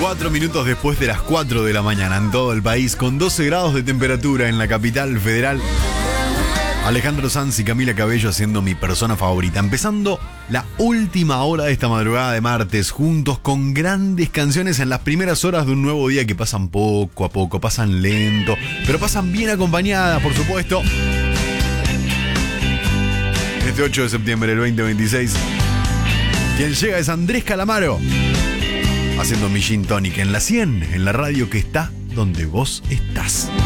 4 minutos después de las 4 de la mañana en todo el país, con 12 grados de temperatura en la capital federal. Alejandro Sanz y Camila Cabello haciendo mi persona favorita. Empezando la última hora de esta madrugada de martes, juntos con grandes canciones en las primeras horas de un nuevo día que pasan poco a poco, pasan lento, pero pasan bien acompañadas, por supuesto. Este 8 de septiembre del 2026, quien llega es Andrés Calamaro, haciendo mi Gin Tonic en la 100, en la radio que está donde vos estás.